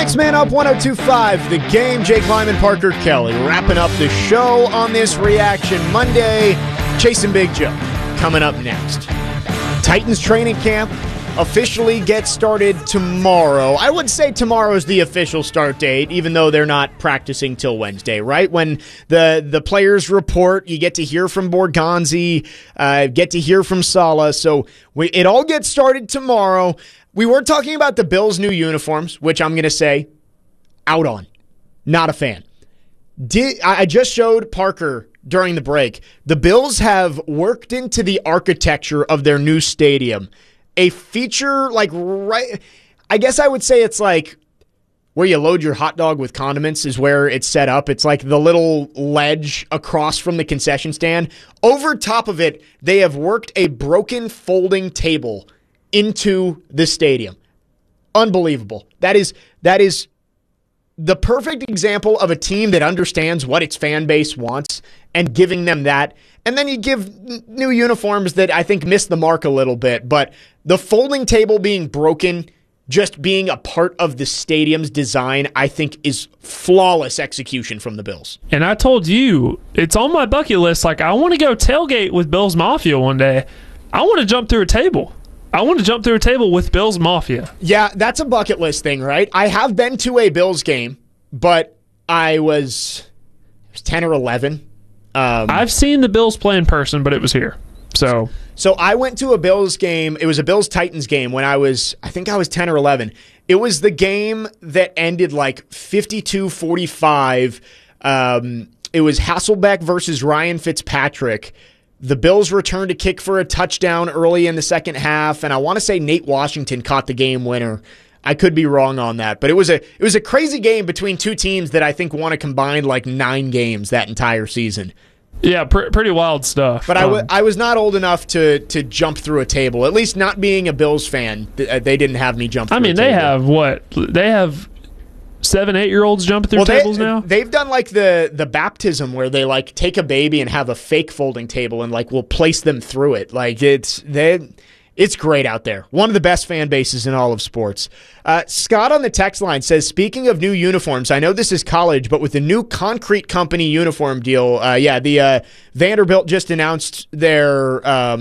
Next Man Up 102.5, The Game. Jake Lyman, Parker Kelly, wrapping up the show on this Reaction Monday. Chasing Big Joe coming up next. Titans training camp officially gets started tomorrow. I would say tomorrow is the official start date, even though they're not practicing till Wednesday, right? When the players report, you get to hear from Borgonzi, get to hear from Saleh. So it all gets started tomorrow. We were talking about the Bills' new uniforms, which I'm going to say, out on. Not a fan. I just showed Parker during the break. The Bills have worked into the architecture of their new stadium a feature I guess I would say it's like where you load your hot dog with condiments is where it's set up. It's like the little ledge across from the concession stand. Over top of it, they have worked a broken folding table into the stadium. Unbelievable. That is the perfect example of a team that understands what its fan base wants and giving them that. And then you give new uniforms that I think miss the mark a little bit. But the folding table being broken, just being a part of the stadium's design, I think is flawless execution from the Bills. And I told you, it's on my bucket list. Like, I want to go tailgate with Bills Mafia one day. I want to jump through a table. I want to jump through a table with Bills Mafia. Yeah, that's a bucket list thing, right? I have been to a Bills game, but I was 10 or 11. I've seen the Bills play in person, but it was here. So I went to a Bills game. It was a Bills-Titans game when I think I was 10 or 11. It was the game that ended like 52-45. It was Hasselbeck versus Ryan Fitzpatrick. The Bills returned a kick for a touchdown early in the second half, and I want to say Nate Washington caught the game winner. I could be wrong on that, but it was a crazy game between two teams that I think won a combined like 9 games that entire season. Yeah, pretty wild stuff. But I was not old enough to jump through a table. At least not being a Bills fan, they didn't have me jump through a table. They have what? They have 7-8-year-olds jumping through tables now? They've done like the baptism where they like take a baby and have a fake folding table and like will place them through it. Like it's great out there. One of the best fan bases in all of sports. Scott on the text line says, speaking of new uniforms, I know this is college, but with the new Concrete Company uniform deal, the Vanderbilt just announced their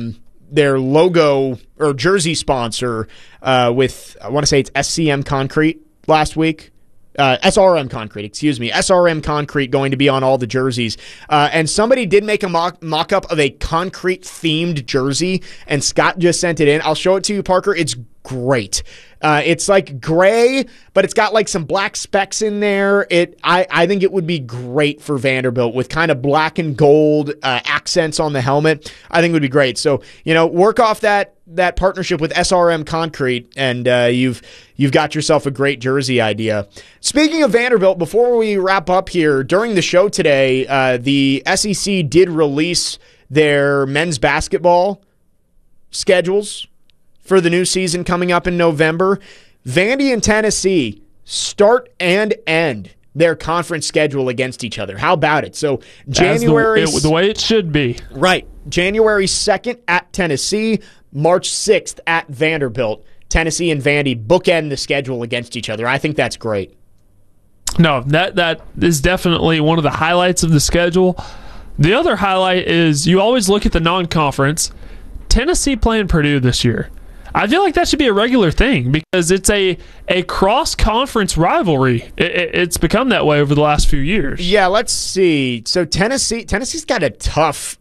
logo or jersey sponsor with, I want to say it's SCM Concrete last week. SRM Concrete, SRM Concrete going to be on all the jerseys. And somebody did make a mock-up of a concrete-themed jersey, and Scott just sent it in. I'll show it to you, Parker. It's great. It's like gray, but it's got like some black specks in there. I think it would be great for Vanderbilt with kind of black and gold accents on the helmet. I think it would be great. So, work off that partnership with SRM Concrete, and you've got yourself a great jersey idea. Speaking of Vanderbilt, before we wrap up here, during the show today, the SEC did release their men's basketball schedules for the new season coming up in November. Vandy and Tennessee start and end their conference schedule against each other. How about it? So January... the way it should be. Right. January 2nd at Tennessee, March 6th at Vanderbilt. Tennessee and Vandy bookend the schedule against each other. I think that's great. No, that is definitely one of the highlights of the schedule. The other highlight is you always look at the non-conference. Tennessee playing Purdue this year. I feel like that should be a regular thing because it's a cross-conference rivalry. It's become that way over the last few years. Yeah, let's see. So Tennessee's got a tough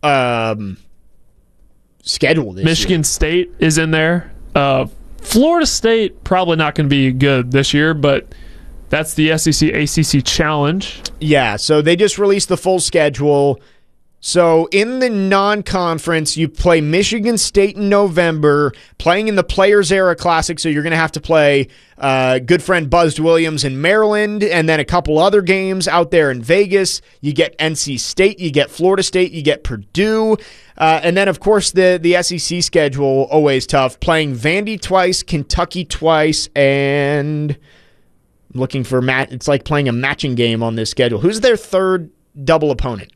schedule this year. Michigan State is in there. Florida State probably not going to be good this year, but that's the SEC ACC Challenge. Yeah, so they just released the full schedule. So in the non-conference, you play Michigan State in November, playing in the Players Era Classic, so you're going to have to play good friend Buzz Williams in Maryland, and then a couple other games out there in Vegas. You get NC State, you get Florida State, you get Purdue, and then, of course, the SEC schedule, always tough, playing Vandy twice, Kentucky twice, and I'm looking for it's like playing a matching game on this schedule. Who's their third double opponent?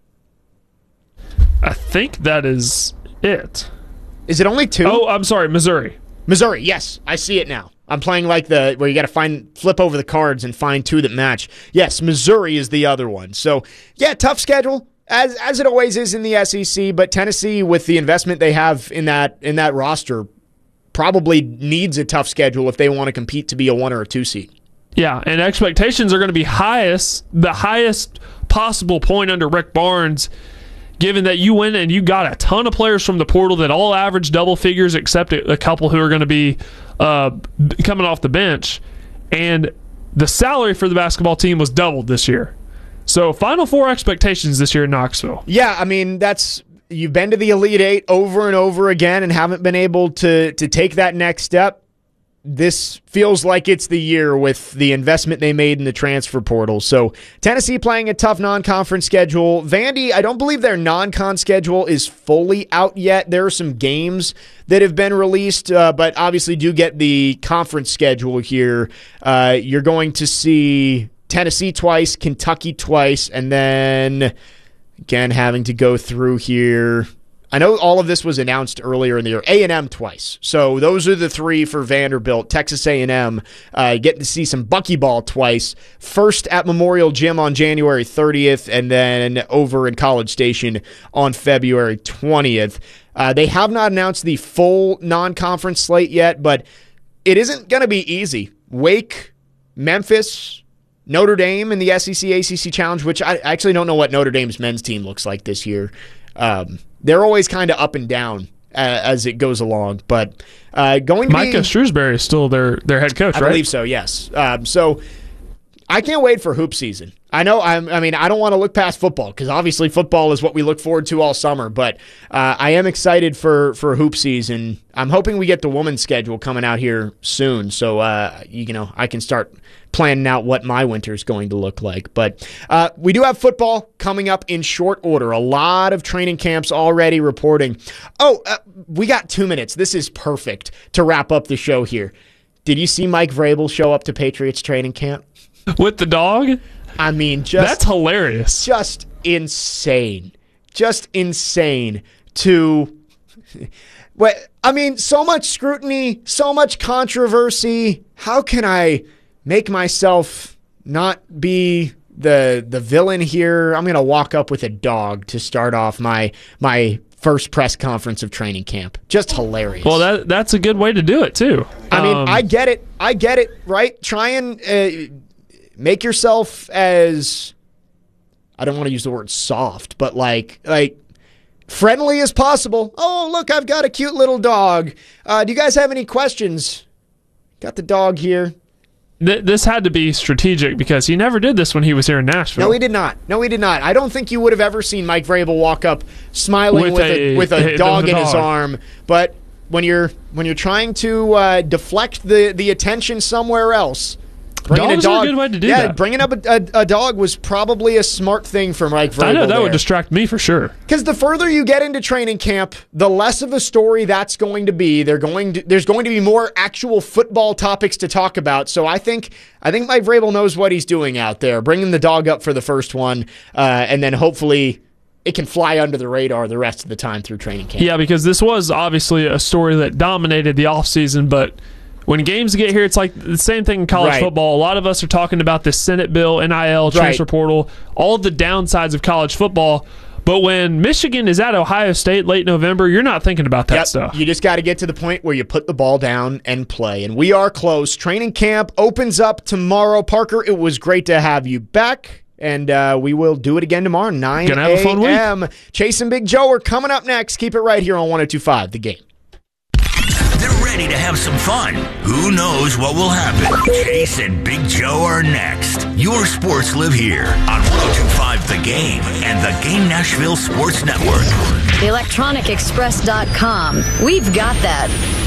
I think that is it. Is it only 2? Oh, I'm sorry, Missouri. Missouri, yes. I see it now. I'm playing like where you got to flip over the cards and find two that match. Yes, Missouri is the other one. So, yeah, tough schedule, as it always is in the SEC, but Tennessee, with the investment they have in that roster, probably needs a tough schedule if they want to compete to be a 1 or a 2 seed. Yeah, and expectations are going to be the highest possible point under Rick Barnes, given that you went and you got a ton of players from the portal that all average double figures except a couple who are going to be coming off the bench. And the salary for the basketball team was doubled this year. So Final Four expectations this year in Knoxville. Yeah, I mean, you've been to the Elite Eight over and over again and haven't been able to take that next step. This feels like it's the year with the investment they made in the transfer portal. So Tennessee playing a tough non-conference schedule. Vandy, I don't believe their non-con schedule is fully out yet. There are some games that have been released, but obviously do get the conference schedule here. You're going to see Tennessee twice, Kentucky twice, and then again having to go through here. I know all of this was announced earlier in the year. A&M twice. So those are the three for Vanderbilt. Texas A&M, getting to see some buckyball twice. First at Memorial Gym on January 30th, and then over in College Station on February 20th. They have not announced the full non-conference slate yet, but it isn't going to be easy. Wake, Memphis, Notre Dame in the SEC ACC Challenge, which I actually don't know what Notre Dame's men's team looks like this year. They're always kind of up and down as it goes along, but going to Micah Shrewsbury is still their head coach, right? I believe so, yes. So I can't wait for hoop season. I know. I don't want to look past football because obviously football is what we look forward to all summer. But I am excited for hoop season. I'm hoping we get the women's schedule coming out here soon, so I can start planning out what my winter is going to look like. But we do have football coming up in short order. A lot of training camps already reporting. We got 2 minutes. This is perfect to wrap up the show here. Did you see Mike Vrabel show up to Patriots training camp? With the dog? I mean, that's hilarious. Just insane. Just insane to... so much scrutiny, so much controversy. How can I make myself not be the villain here? I'm going to walk up with a dog to start off my first press conference of training camp. Just hilarious. Well, that's a good way to do it, too. I mean, I get it, right? Try and make yourself as, I don't want to use the word soft, but like friendly as possible. Oh, look, I've got a cute little dog. Do you guys have any questions? Got the dog here. This had to be strategic because he never did this when he was here in Nashville. No, he did not. I don't think you would have ever seen Mike Vrabel walk up smiling with a dog in his arm. But when you're trying to deflect the attention somewhere else, dogs are a good way to do that. Yeah, bringing up a dog was probably a smart thing for Mike Vrabel. I know that would distract me for sure. Because the further you get into training camp, the less of a story that's going to be. There's going to be more actual football topics to talk about. So I think Mike Vrabel knows what he's doing out there, bringing the dog up for the first one, and then hopefully it can fly under the radar the rest of the time through training camp. Yeah, because this was obviously a story that dominated the offseason, but when games get here, it's like the same thing in college football. A lot of us are talking about the Senate bill, NIL, transfer portal, all the downsides of college football. But when Michigan is at Ohio State late November, you're not thinking about that stuff. You just got to get to the point where you put the ball down and play. And we are close. Training camp opens up tomorrow. Parker, it was great to have you back. And we will do it again tomorrow, 9 a.m. Chase and Big Joe are coming up next. Keep it right here on 102.5 The Game. They're ready to have some fun. Who knows what will happen? Chase and Big Joe are next. Your sports live here on 102.5 The Game and the Game Nashville Sports Network. ElectronicExpress.com. We've got that.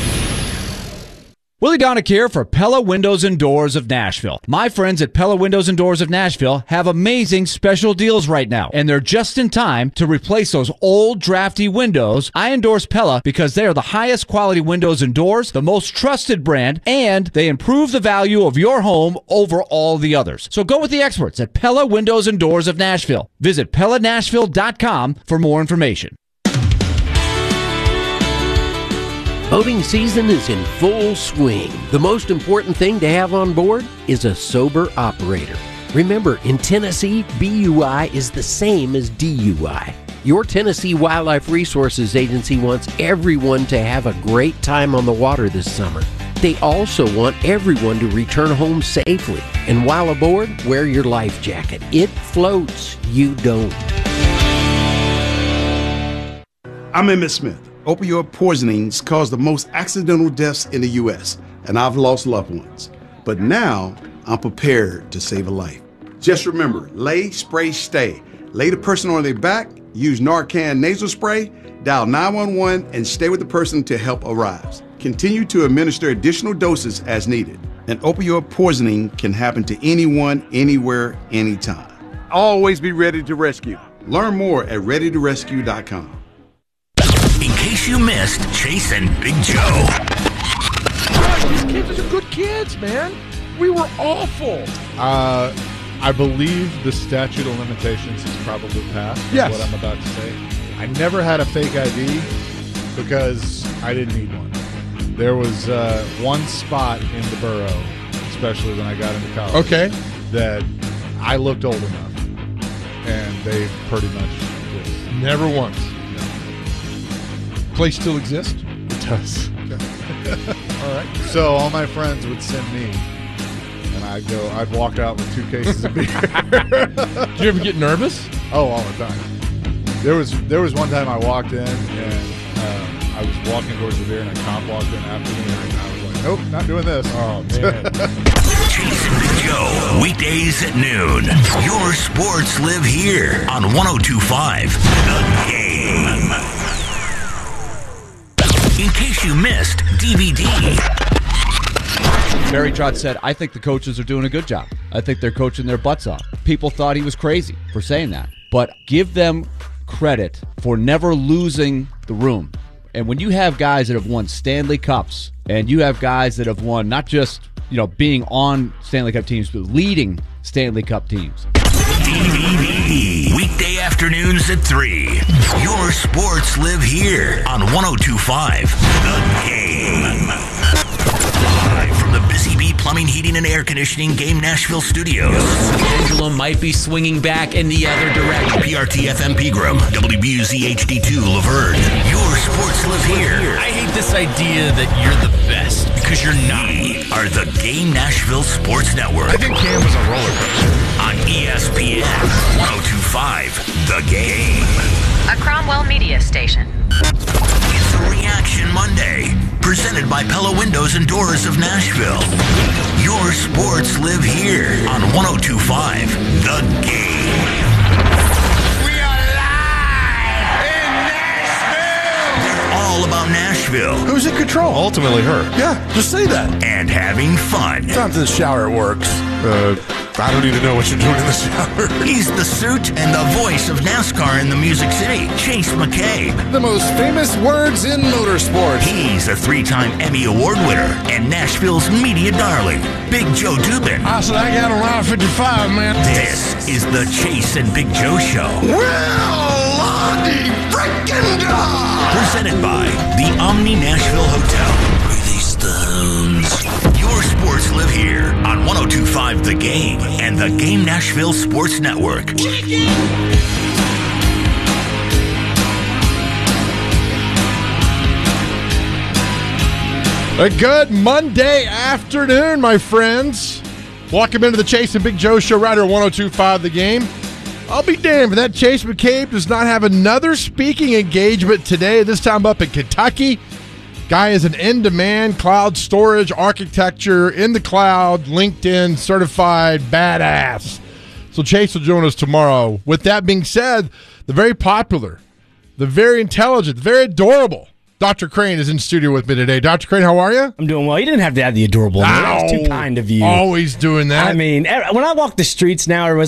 Willie Donick here for Pella Windows and Doors of Nashville. My friends at Pella Windows and Doors of Nashville have amazing special deals right now, and they're just in time to replace those old drafty windows. I endorse Pella because they are the highest quality windows and doors, the most trusted brand, and they improve the value of your home over all the others. So go with the experts at Pella Windows and Doors of Nashville. Visit PellaNashville.com for more information. Boating season is in full swing. The most important thing to have on board is a sober operator. Remember, in Tennessee, BUI is the same as DUI. Your Tennessee Wildlife Resources Agency wants everyone to have a great time on the water this summer. They also want everyone to return home safely. And while aboard, wear your life jacket. It floats, you don't. I'm Emmett Smith. Opioid poisonings cause the most accidental deaths in the U.S., and I've lost loved ones. But now, I'm prepared to save a life. Just remember, lay, spray, stay. Lay the person on their back, use Narcan nasal spray, dial 911, and stay with the person until help arrives. Continue to administer additional doses as needed. And opioid poisoning can happen to anyone, anywhere, anytime. Always be ready to rescue. Learn more at readytorescue.com. In case you missed Chase and Big Joe. These kids are good kids, man. We were awful. I believe the statute of limitations has probably passed. Yes. Is what I'm about to say. I never had a fake ID because I didn't need one. There was one spot in the borough, especially when I got into college, that I looked old enough, and they pretty much just Never once. no. Place still exists? It does. Okay. All right. So all my friends would send me, and I'd walk out with 2 cases of beer. Did you ever get nervous? Oh, all the time. There was one time I walked in and I was walking towards the beer and a cop walked in after me and I was like, nope, not doing this. Oh, man. Chase and Big Joe, weekdays at noon. Your sports live here on 102.5 The Game. In case you missed DVD. Barry Trotz said, I think the coaches are doing a good job. I think they're coaching their butts off. People thought he was crazy for saying that. But give them credit for never losing the room. And when you have guys that have won Stanley Cups, and you have guys that have won not just, being on Stanley Cup teams, but leading Stanley Cup teams. DVD. Weekday afternoons at 3. Your sports live here on 102.5 The Game. Live from the Busy Bee Plumbing, Heating, and Air Conditioning Game Nashville Studios. Pendulum might be swinging back in the other direction. PRT FM Pegram, WBUZ HD2 Laverne. Your sports live here. I hate this idea that you're the best because you're not. We are the Game Nashville Sports Network. I think Cam was a roller coaster. On ESPN 102.5 The Game. A Cromwell Media Station. It's a Reaction Monday, presented by Pella Windows and Doors of Nashville. Your sports live here on 102.5 The Game. We are live in Nashville. They're all about Nashville. Who's in control? Ultimately her. Yeah, just say that. And having fun. Not to the shower it works. I don't even know what you're doing in the shower. He's the suit and the voice of NASCAR in the Music City, Chase McCabe. The most famous words in motorsports. He's a 3-time Emmy Award winner and Nashville's media darling, Big Joe Dubin. I said I got around 55, man. This is the Chase and Big Joe Show. Well, Lottie freaking God! Presented by the Omni Nashville Hotel. Release Stones. Your sports live here on 102.5 The Game and the Game Nashville Sports Network. A good Monday afternoon, my friends. Welcome into the Chase and Big Joe Show right here at 102.5 The Game. I'll be damned if that Chase McCabe does not have another speaking engagement today, this time up in Kentucky. Guy is an in-demand cloud storage architecture in the cloud, LinkedIn certified badass. So Chase will join us tomorrow. With that being said, the very popular, the very intelligent, the very adorable Dr. Crane is in studio with me today. Dr. Crane, how are you? I'm doing well. You didn't have to add the adorable. That was too kind of you. Always doing that. I mean, when I walk the streets now, everyone's like,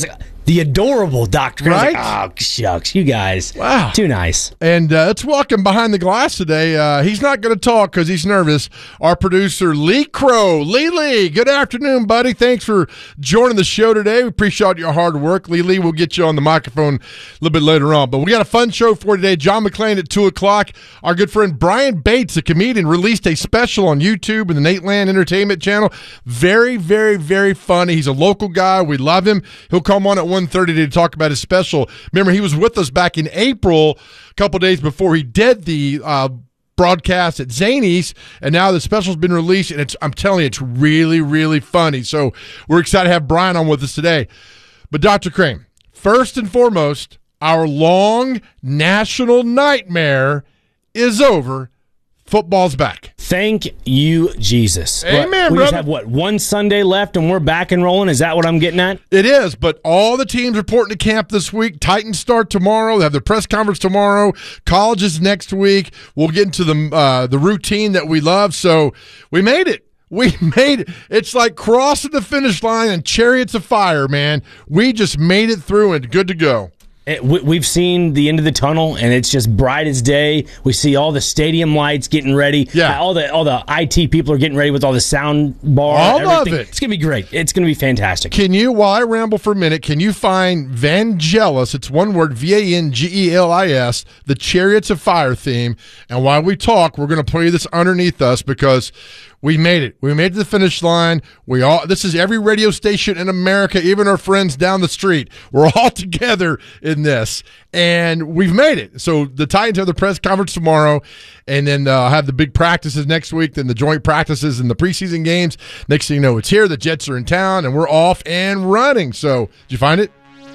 the adorable Dr. Crane. Right? Like, oh, shucks, you guys. Wow. Too nice. And let's welcome behind the glass today. He's not going to talk because he's nervous. Our producer, Lee Crow. Lee, good afternoon, buddy. Thanks for joining the show today. We appreciate your hard work. Lee, we'll get you on the microphone a little bit later on. But we got a fun show for today. John McClain at 2 o'clock. Our good friend Brian Bates, a comedian, released a special on YouTube and the Nate Land Entertainment Channel. Very, very, very funny. He's a local guy. We love him. He'll come on at 1:30 to talk about his special. Remember, he was with us back in April, a couple days before he did the broadcast at Zany's, and now the special's been released, and I'm telling you, it's really, really funny. So we're excited to have Brian on with us today. But Dr. Crane, first and foremost, our long national nightmare is over. Football's back. Thank you, Jesus. Amen, we brother. just have, one Sunday left, and we're back and rolling? Is that what I'm getting at? It is, but all the teams reporting to camp this week. Titans start tomorrow. They have their press conference tomorrow. College is next week. We'll get into the routine that we love. So we made it. We made it. It's like crossing the finish line and chariots of fire, man. We just made it through and good to go. We've seen the end of the tunnel, and it's just bright as day. We see all the stadium lights getting ready. Yeah. All the IT people are getting ready with all the sound bar. All of everything. it. It's going to be great. It's going to be fantastic. Can you, while I ramble for a minute, can you find Vangelis, it's one word, Vangelis, the Chariots of Fire theme, and while we talk, we're going to play this underneath us because we made it. We made it to the finish line. This is every radio station in America, even our friends down the street. We're all together in this, and we've made it. So the Titans have the press conference tomorrow, and then have the big practices next week, then the joint practices and the preseason games. Next thing you know, it's here. The Jets are in town, and we're off and running. So did you find it?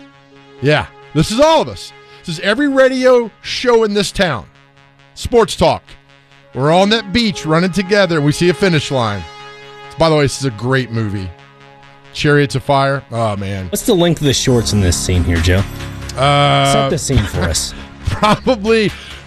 Yeah. This is all of us. This is every radio show in this town. Sports talk. We're on that beach running together. We see a finish line. By the way, this is a great movie. Chariots of Fire. Oh, man. What's the length of the shorts in this scene here, Joe? Set the scene for us. Probably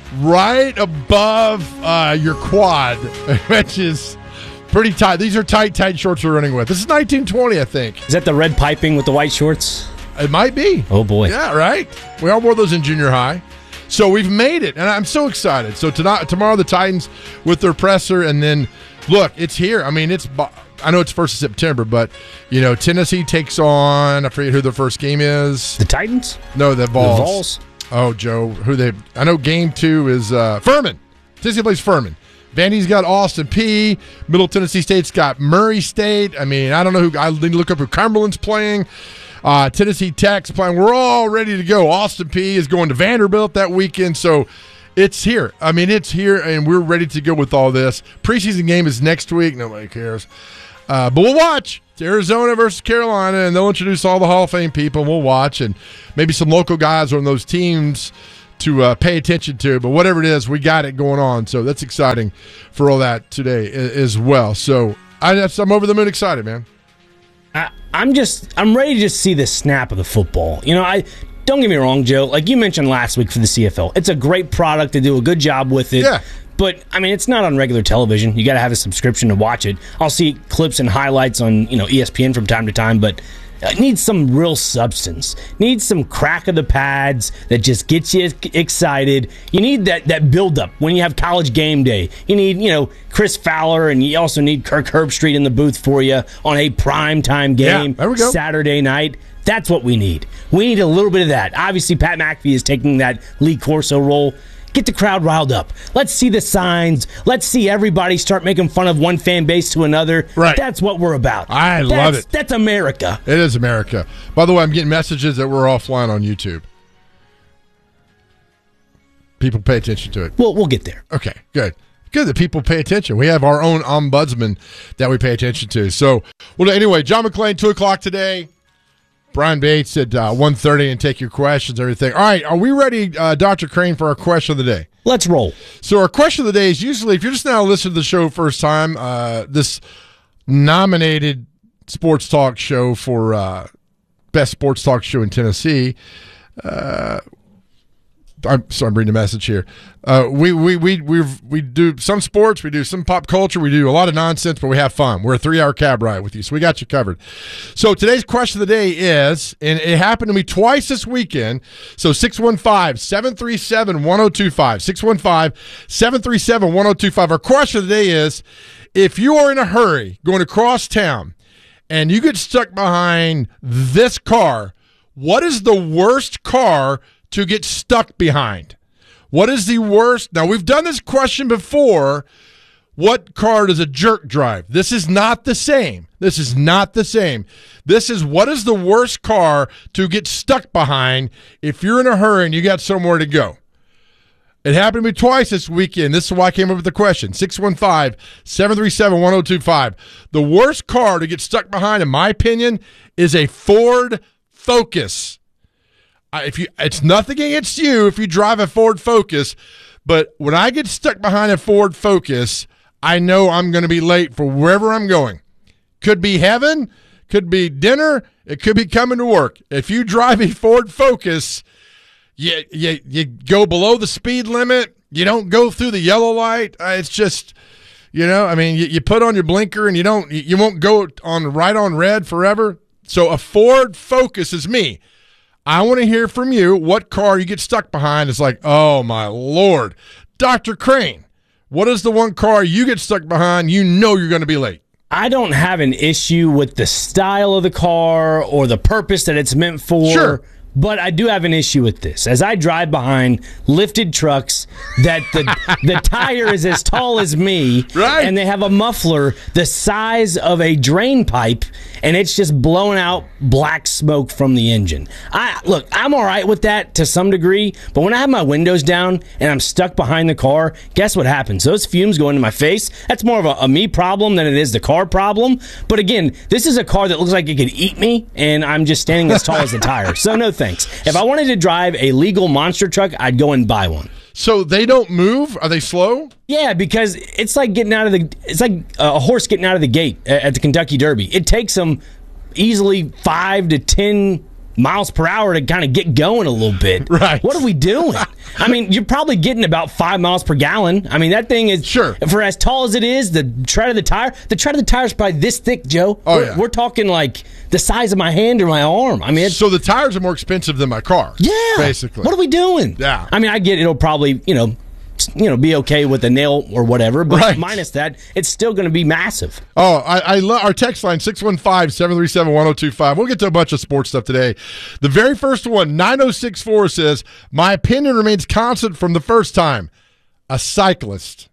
right above your quad, which is pretty tight. These are tight shorts we're running with. This is 1920, I think. Is that the red piping with the white shorts? It might be. Oh, boy. Yeah, right? We all wore those in junior high. So we've made it, and I'm so excited. So tomorrow the Titans with their presser, and then, look, it's here. I mean, I know it's 1st of September, but, Tennessee takes on, I forget who their first game is. The Titans? No, the Vols. The Vols. Oh, Joe, I know game 2 is Furman. Tennessee plays Furman. Vandy's got Austin P. Middle Tennessee State's got Murray State. I mean, I don't know I need to look up who Cumberland's playing. Tennessee Tech's playing. We're all ready to go. Austin P is going to Vanderbilt that weekend, so it's here. I mean, it's here, and we're ready to go with all this. Preseason game is next week. Nobody cares. But we'll watch. It's Arizona versus Carolina, and they'll introduce all the Hall of Fame people, and we'll watch, and maybe some local guys on those teams to pay attention to. But whatever it is, we got it going on, so that's exciting for all that today as well. So I'm over the moon excited, man. I'm ready to just see the snap of the football. Don't get me wrong, Joe. Like you mentioned last week for the CFL, it's a great product. They do a good job with it. Yeah. But, I mean, it's not on regular television. You got to have a subscription to watch it. I'll see clips and highlights on, ESPN from time to time, but it needs some real substance. Needs some crack of the pads that just gets you excited. You need that build-up when you have college game day. You need, Chris Fowler, and you also need Kirk Herbstreit in the booth for you on a primetime game there we go. Saturday night. That's what we need. We need a little bit of that. Obviously, Pat McAfee is taking that Lee Corso role. Get the crowd riled up. Let's see the signs. Let's see everybody start making fun of one fan base to another. Right. That's what we're about. I love it. That's America. It is America. By the way, I'm getting messages that we're offline on YouTube. People pay attention to it. We'll get there. Okay, good. Good that people pay attention. We have our own ombudsman that we pay attention to. So, well, anyway, John McClain, 2 o'clock today. Brian Bates at 1:30 and take your questions, everything. All right, are we ready, Dr. Crane, for our question of the day? Let's roll. So our question of the day is usually, if you're just now listening to the show first time, this nominated sports talk show for best sports talk show in Tennessee, I'm reading a message here. We do some sports, we do some pop culture, we do a lot of nonsense, but we have fun. We're a 3-hour cab ride with you, so we got you covered. So today's question of the day is, and it happened to me twice this weekend, so 615-737-1025, 615-737-1025. Our question of the day is, if you are in a hurry going across town and you get stuck behind this car, what is the worst car to get stuck behind? What is the worst? Now, we've done this question before. What car does a jerk drive? This is not the same. This is what is the worst car to get stuck behind if you're in a hurry and you got somewhere to go? It happened to me twice this weekend. This is why I came up with the question. 615-737-1025. The worst car to get stuck behind, in my opinion, is a Ford Focus. It's nothing against you if you drive a Ford Focus, but when I get stuck behind a Ford Focus, I know I'm going to be late for wherever I'm going. Could be heaven, could be dinner, it could be coming to work. If you drive a Ford Focus, you go below the speed limit, you don't go through the yellow light. It's just, you put on your blinker and you won't go right on red forever. So a Ford Focus is me. I want to hear from you what car you get stuck behind. It's like, oh, my Lord. Dr. Crane, what is the one car you get stuck behind you know you're going to be late? I don't have an issue with the style of the car or the purpose that it's meant for. Sure. But I do have an issue with this. As I drive behind lifted trucks that the tire is as tall as me, right, and they have a muffler the size of a drain pipe, and it's just blowing out black smoke from the engine. I'm all right with that to some degree, but when I have my windows down and I'm stuck behind the car, guess what happens? Those fumes go into my face. That's more of a me problem than it is the car problem. But again, this is a car that looks like it could eat me, and I'm just standing as tall as the tire. So no thanks. If I wanted to drive a legal monster truck, I'd go and buy one. So they don't move? Are they slow? Yeah, because it's like it's like a horse getting out of the gate at the Kentucky Derby. It takes them easily 5 to 10 miles per hour to kind of get going a little bit. Right. What are we doing? I mean, you're probably getting about 5 miles per gallon. I mean, that thing is, sure, for as tall as it is, the tread of the tire is probably this thick, Joe. We're talking like the size of my hand or my arm. I mean, so the tires are more expensive than my car. Yeah. Basically. What are we doing? Yeah. I mean, I get it'll probably, be okay with a nail or whatever, but minus that, it's still going to be massive. Oh, I love our text line, 615-737-1025. We'll get to a bunch of sports stuff today. The very first one, 9064, says, my opinion remains constant from the first time. A cyclist.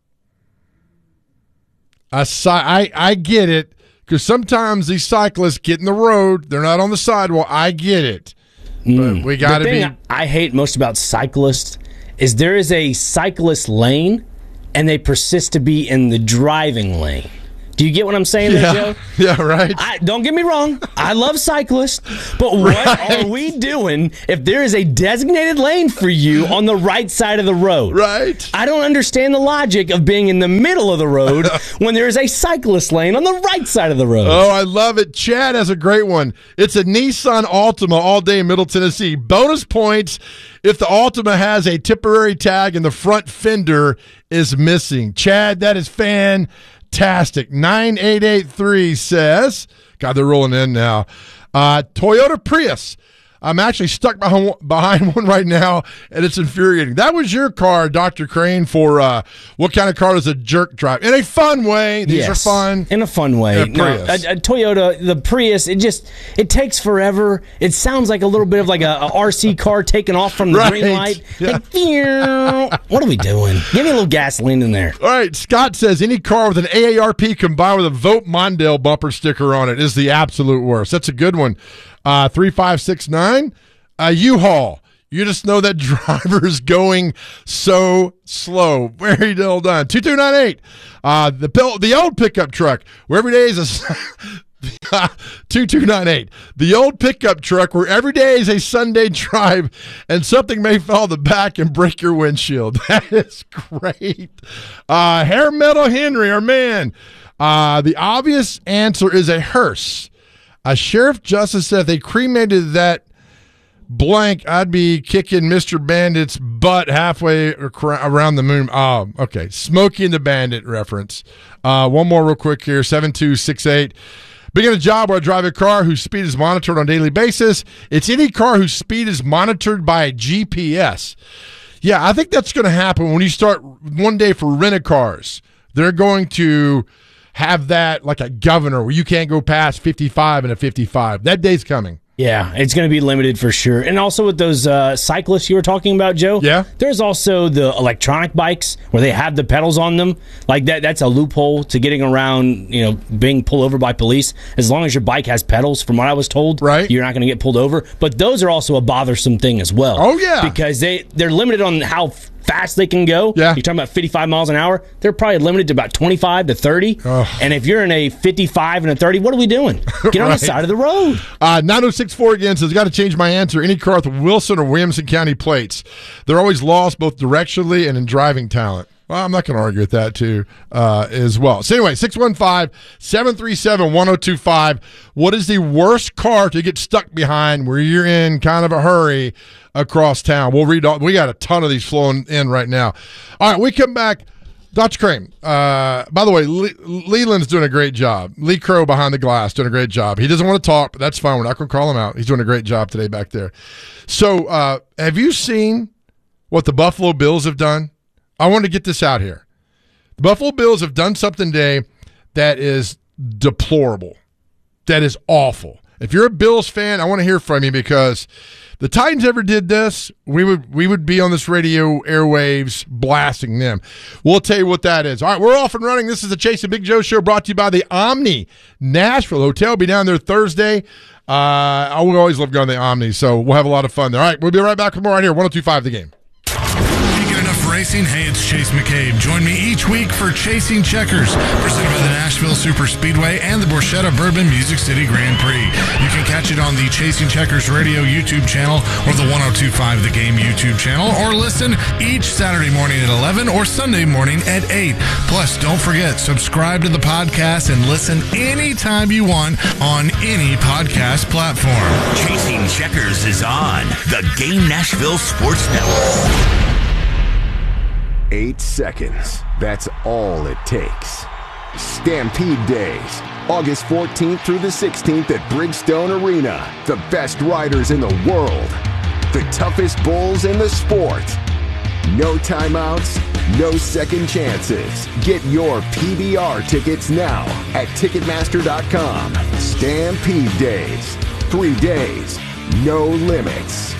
I get it, because sometimes these cyclists get in the road. They're not on the sidewalk. I get it. But we got to be. I hate most about cyclists is there is a cyclist lane, and they persist to be in the driving lane. Do you get what I'm saying there, Joe? Yeah, right. Don't get me wrong. I love cyclists, but what are we doing if there is a designated lane for you on the right side of the road? Right. I don't understand the logic of being in the middle of the road when there is a cyclist lane on the right side of the road. Oh, I love it. Chad has a great one. It's a Nissan Altima all day in Middle Tennessee. Bonus points if the Altima has a Tipperary tag and the front fender is missing. Chad, that is fantastic. 9883 says, God, they're rolling in now. Toyota Prius. I'm actually stuck behind one right now, and it's infuriating. That was your car, Dr. Crane, for what kind of car does a jerk drive? In a fun way. These are fun. In a fun way. A Toyota, the Prius, it takes forever. It sounds like a little bit of like a RC car taking off from the green light. Yeah. Like, what are we doing? Give me a little gasoline in there. All right, Scott says any car with an AARP combined with a Vote Mondale bumper sticker on it is the absolute worst. That's a good one. 3569, U-Haul. You just know that driver's going so slow. Very well done. 2298, the old pickup truck where every day is a 2298. The old pickup truck where every day is a Sunday drive and something may fall the back and break your windshield. That is great. Hair Metal Henry, our man. The obvious answer is a hearse. A sheriff justice said if they cremated that blank, I'd be kicking Mr. Bandit's butt halfway around the moon. Oh, okay. Smokey and the Bandit reference. One more real quick here, 7268. Being in a job where I drive a car whose speed is monitored on a daily basis. It's any car whose speed is monitored by a GPS. Yeah, I think that's going to happen when you start one day for rent-a-cars. They're going to have that like a governor where you can't go past 55 and a 55. That day's coming. Yeah, it's going to be limited for sure. And also with those cyclists you were talking about, Joe. Yeah. There's also the electronic bikes where they have the pedals on them. Like that's a loophole to getting around, being pulled over by police. As long as your bike has pedals, from what I was told, right, you're not going to get pulled over. But those are also a bothersome thing as well. Oh, yeah. Because they're limited on how fast they can go. Yeah. You're talking about 55 miles an hour. They're probably limited to about 25 to 30. Oh. And if you're in a 55 and a 30, what are we doing? Get on the side of the road. 9064 again says, got to change my answer. Any car with Wilson or Williamson County plates. They're always lost both directionally and in driving talent. Well, I'm not going to argue with that, too, as well. So anyway, 615-737-1025. What is the worst car to get stuck behind where you're in kind of a hurry across town? We'll read all. We got a ton of these flowing in right now. All right, we come back. Dr. Crane, by the way, Leland's doing a great job. Lee Crow behind the glass doing a great job. He doesn't want to talk, but that's fine. We're not going to call him out. He's doing a great job today back there. So have you seen what the Buffalo Bills have done? I want to get this out here. The Buffalo Bills have done something today that is deplorable. That is awful. If you're a Bills fan, I want to hear from you because the Titans ever did this, we would be on this radio airwaves blasting them. We'll tell you what that is. All right, we're off and running. This is the Chase and Big Joe Show brought to you by the Omni Nashville Hotel. Be down there Thursday. I will always love going to the Omni, so we'll have a lot of fun there. All right, we'll be right back with more right here, 102.5 The Game. Racing. Hey, it's Chase McCabe. Join me each week for Chasing Checkers, presented by the Nashville Super Speedway and the Borchetta Bourbon Music City Grand Prix. You can catch it on the Chasing Checkers radio YouTube channel or the 102.5 The Game YouTube channel, or listen each Saturday morning at 11 or Sunday morning at 8. Plus, don't forget, subscribe to the podcast and listen anytime you want on any podcast platform. Chasing Checkers is on the Game Nashville Sports Network. 8 seconds. That's all it takes. Stampede Days, August 14th through the 16th at Bridgestone Arena. The best riders in the world. The toughest bulls in the sport. No timeouts, no second chances. Get your PBR tickets now at Ticketmaster.com. Stampede Days. 3 days, no limits.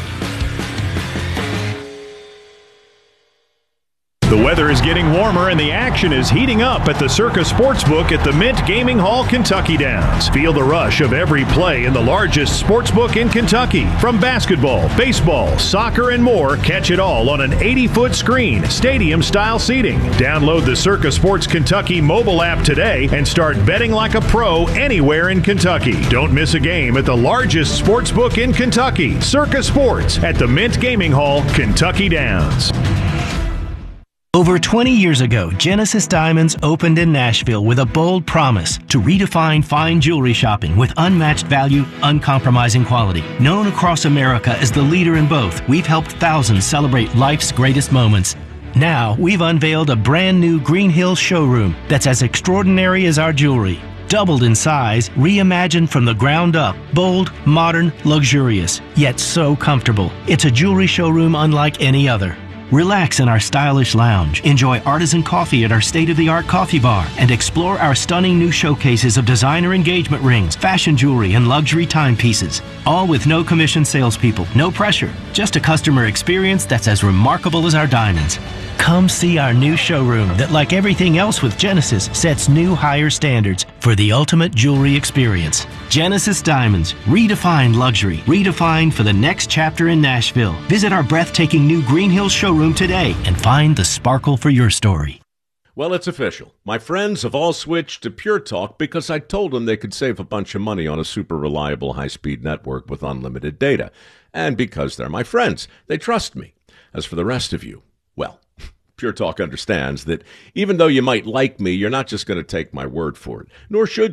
The weather is getting warmer and the action is heating up at the Circa Sportsbook at the Mint Gaming Hall, Kentucky Downs. Feel the rush of every play in the largest sportsbook in Kentucky. From basketball, baseball, soccer, and more, catch it all on an 80-foot screen, stadium-style seating. Download the Circa Sports Kentucky mobile app today and start betting like a pro anywhere in Kentucky. Don't miss a game at the largest sportsbook in Kentucky, Circa Sports at the Mint Gaming Hall, Kentucky Downs. Over 20 years ago, Genesis Diamonds opened in Nashville with a bold promise to redefine fine jewelry shopping with unmatched value, uncompromising quality. Known across America as the leader in both, we've helped thousands celebrate life's greatest moments. Now, we've unveiled a brand new Green Hills showroom that's as extraordinary as our jewelry. Doubled in size, reimagined from the ground up, bold, modern, luxurious, yet so comfortable. It's a jewelry showroom unlike any other. Relax in our stylish lounge, enjoy artisan coffee at our state-of-the-art coffee bar, and explore our stunning new showcases of designer engagement rings, fashion jewelry, and luxury timepieces. All with no commission salespeople, no pressure, just a customer experience that's as remarkable as our diamonds. Come see our new showroom that, like everything else with Genesis, sets new higher standards for the ultimate jewelry experience. Genesis Diamonds, redefined luxury, redefined for the next chapter in Nashville. Visit our breathtaking new Green Hills showroom today and find the sparkle for your story. Well, it's official. My friends have all switched to Pure Talk because I told them they could save a bunch of money on a super reliable high-speed network with unlimited data. And because they're my friends, they trust me. As for the rest of you, well, Pure Talk understands that even though you might like me, you're not just going to take my word for it, nor should you.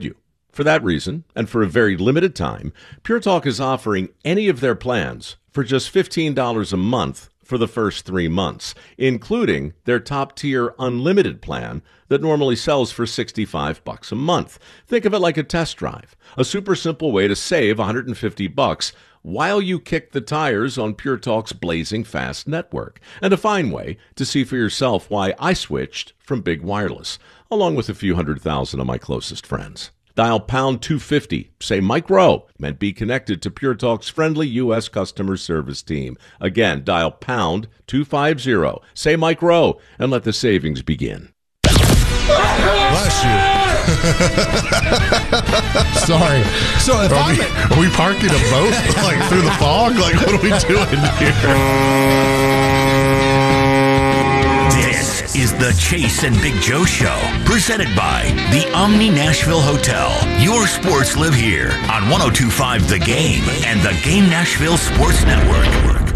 For that reason, and for a very limited time, Pure Talk is offering any of their plans for just $15 a month for the first 3 months, including their top-tier unlimited plan that normally sells for $65 a month. Think of it like a test drive, a super simple way to save $150 while you kick the tires on Pure Talk's blazing fast network, and a fine way to see for yourself why I switched from Big Wireless, along with a few 100,000 of my closest friends. Dial pound 250, say Mike Rowe, and be connected to Pure Talk's friendly U.S. customer service team. Again, dial pound 250, say Mike Rowe, and let the savings begin. Bless you. Sorry. So if are we parking a boat like through the fog? Like, what are we doing here? This is the Chase and Big Joe Show, presented by the Omni Nashville Hotel. Your sports live here on 102.5 The Game and the Game Nashville Sports Network.